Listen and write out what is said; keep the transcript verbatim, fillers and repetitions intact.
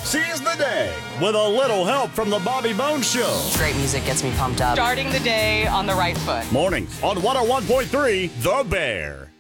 Seize the day with a little help from the Bobby Bones Show. Great music gets me pumped up. Starting the day on the right foot. Mornings on one oh one point three The Bear.